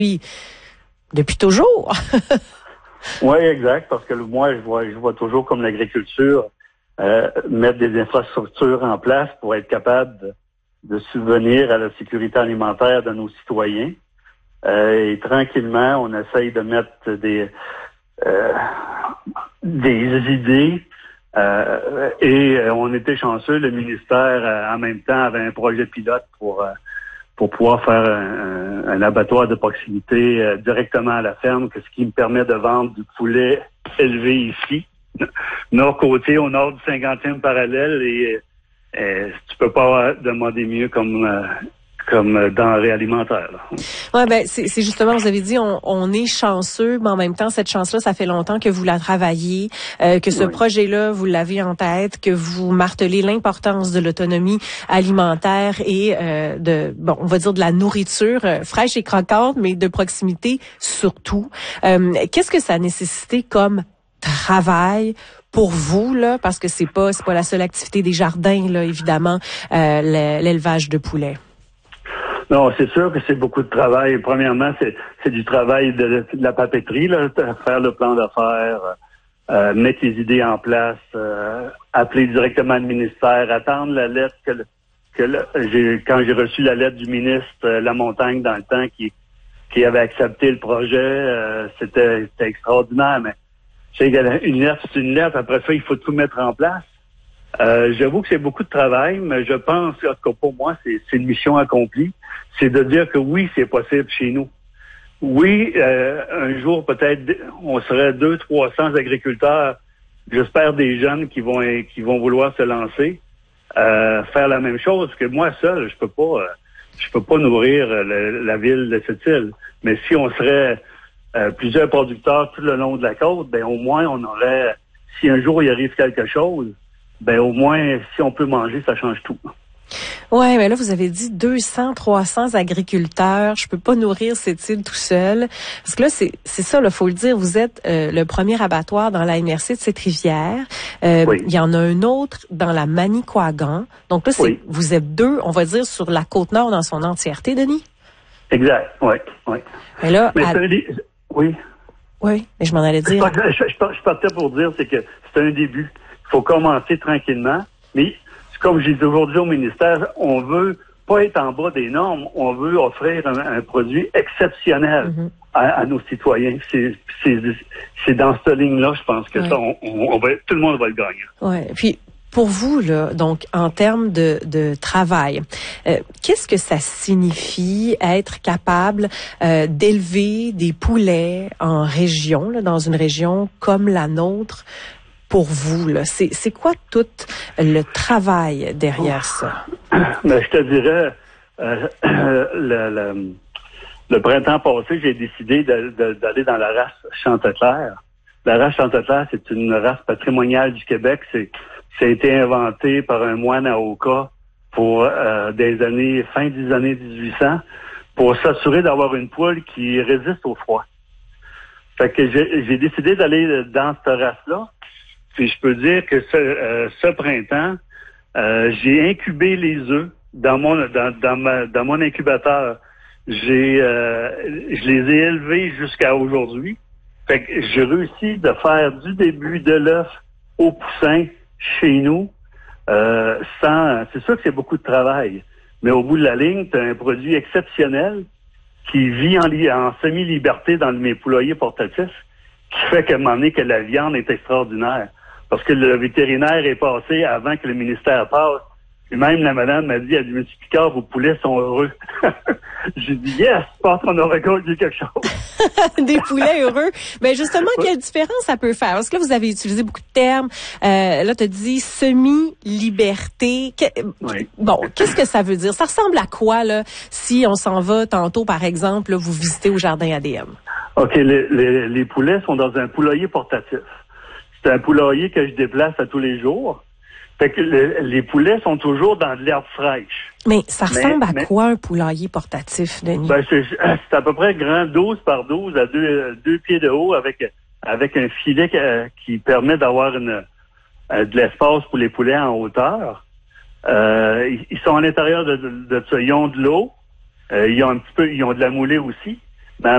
depuis toujours. Oui, exact, parce que moi, je vois toujours comme l'agriculture mettre des infrastructures en place pour être capable de subvenir à la sécurité alimentaire de nos citoyens. Et tranquillement, on essaye de mettre des idées et on était chanceux. Le ministère, en même temps, avait un projet pilote pour pouvoir faire un abattoir de proximité directement à la ferme, ce qui me permet de vendre du poulet élevé ici, nord-côté, au nord du 50e parallèle, et tu peux pas demander mieux comme denrée alimentaire. Ouais, ben c'est justement, vous avez dit, on est chanceux, mais en même temps, cette chance-là, ça fait longtemps que vous la travaillez, que ce projet-là, vous l'avez en tête, que vous martelez l'importance de l'autonomie alimentaire et on va dire de la nourriture fraîche et croquante, mais de proximité surtout. Qu'est-ce que ça a nécessité comme travail pour vous, là, parce que c'est pas la seule activité des jardins, là, évidemment, l'élevage de poulets? Non, c'est sûr que c'est beaucoup de travail. Premièrement, c'est du travail de la papeterie, là, faire le plan d'affaires, mettre les idées en place, appeler directement le ministère, attendre la lettre quand j'ai reçu la lettre du ministre Lamontagne dans le temps qui avait accepté le projet, c'était extraordinaire, mais tu sais, une lettre, c'est une lettre, après ça, il faut tout mettre en place. J'avoue que c'est beaucoup de travail, mais je pense que pour moi, c'est une mission accomplie. C'est de dire que oui, c'est possible chez nous. Oui, un jour, peut-être, on serait 200-300 agriculteurs, j'espère des jeunes qui vont vouloir se lancer, faire la même chose, que moi seul, je peux pas nourrir la ville de cette île. Mais si on serait plusieurs producteurs tout le long de la côte, ben au moins on aurait, si un jour il arrive quelque chose, ben au moins si on peut manger, ça change tout. Ouais, mais là vous avez dit 200-300 agriculteurs, je peux pas nourrir cette île tout seul. Parce que là c'est ça, là, faut le dire, vous êtes le premier abattoir dans la MRC de cette rivière. Oui. Il y en a un autre dans la Manicouagan. Donc là vous êtes deux, on va dire, sur la Côte-Nord dans son entièreté, Denis. Exact, oui. Mais là, oui. Oui, mais je m'en allais dire. Je partais pour dire, c'est que c'est un début. Il faut commencer tranquillement. Mais comme j'ai toujours dit au ministère, on veut pas être en bas des normes. On veut offrir un produit exceptionnel à nos citoyens. C'est dans cette ligne-là, je pense que ça, tout le monde va le gagner. Ouais. Puis pour vous, là, donc en termes de travail, qu'est-ce que ça signifie être capable d'élever des poulets en région, là, dans une région comme la nôtre? Pour vous, là, c'est quoi tout le travail derrière ça? Ben, je te dirais, le printemps passé, j'ai décidé d'aller dans la race Chanteclair. La race Chanteclair, c'est une race patrimoniale du Québec. Ça a été inventé par un moine à Oka pour fin des années 1800 pour s'assurer d'avoir une poule qui résiste au froid. Fait que j'ai décidé d'aller dans cette race-là. Puis je peux dire que ce printemps, j'ai incubé les œufs dans mon incubateur. Je les ai élevés jusqu'à aujourd'hui. Fait que j'ai réussi de faire du début de l'œuf au poussin chez nous. C'est sûr que c'est beaucoup de travail, mais au bout de la ligne, tu as un produit exceptionnel qui vit en semi-liberté dans mes poulaillers portatifs, qui fait qu'à un moment donné que la viande est extraordinaire. Parce que le vétérinaire est passé avant que le ministère passe. Et même la madame m'a dit, elle dit, Monsieur Picard, vos poulets sont heureux. J'ai dit, yes, je pense qu'on a récolté quelque chose. Des poulets heureux. Mais justement, quelle différence ça peut faire? Parce que là, vous avez utilisé beaucoup de termes. Là, tu as dit semi-liberté. Bon, qu'est-ce que ça veut dire? Ça ressemble à quoi, là, si on s'en va tantôt, par exemple, là, vous visitez au jardin ADM? OK, les poulets sont dans un poulailler portatif. C'est un poulailler que je déplace à tous les jours. Fait que les poulets sont toujours dans de l'herbe fraîche. Mais ça ressemble à quoi un poulailler portatif, Denis? Ben, c'est à peu près grand, 12 par 12 à 2 pieds de haut avec un filet qui permet d'avoir de l'espace pour les poulets en hauteur. Ils sont à l'intérieur de ça. Ils ont de l'eau. Ils ont de la moulée aussi.